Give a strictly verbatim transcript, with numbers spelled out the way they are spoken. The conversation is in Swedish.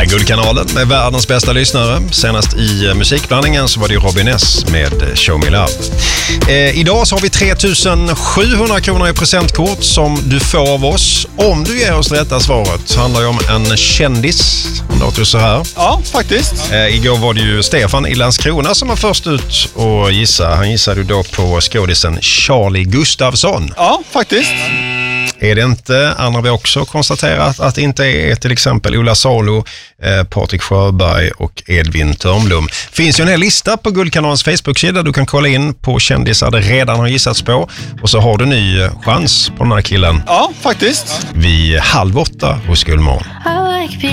här är Guldkanalen med världens bästa lyssnare. Senast i musikblandningen så var det Robin S med Show Me Love. Eh, idag så har vi tre tusen sjuhundra kronor i presentkort som du får av oss. Om du ger oss rätta svaret. Det handlar ju om en kändis. Om det låter så här. Ja, faktiskt. Eh, igår var det ju Stefan i Landskrona som var först ut och gissa. Han gissade ju då på skådisen Charlie Gustafsson. Ja, faktiskt. Är det inte, andra vi också konstaterat att det inte är till exempel Ola Salo, eh, Patrik Sjöberg och Edvin Törnblom. Finns ju en hel lista på Guldkanalens Facebook-sida. Du kan kolla in på kändisar det redan har gissats på. Och så har du ny chans på den här killen. Ja, faktiskt. Vid halv åtta hos Guldmorgon.